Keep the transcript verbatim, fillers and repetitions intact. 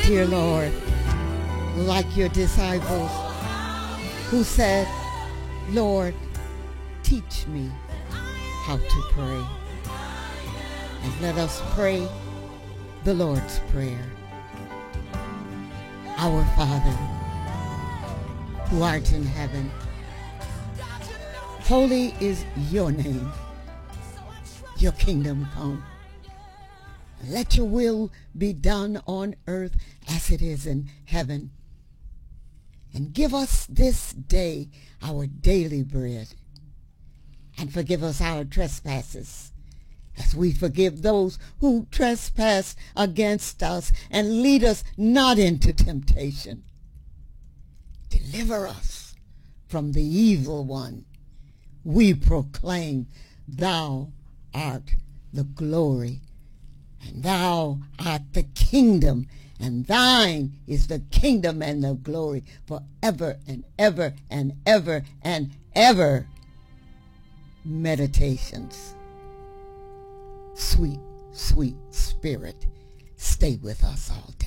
Dear Lord, like your disciples who said, Lord, teach me how to pray. And let us pray the Lord's Prayer. Our Father, who art in heaven, holy is your name. Your kingdom come. Let your will be done on earth as it is in heaven. And give us this day our daily bread. And forgive us our trespasses, as we forgive those who trespass against us. And lead us not into temptation. Deliver us from the evil one. We proclaim, thou art the glory, and thou art the kingdom, and thine is the kingdom and the glory forever and ever and ever and ever. Meditations. Sweet, sweet Spirit, stay with us all day.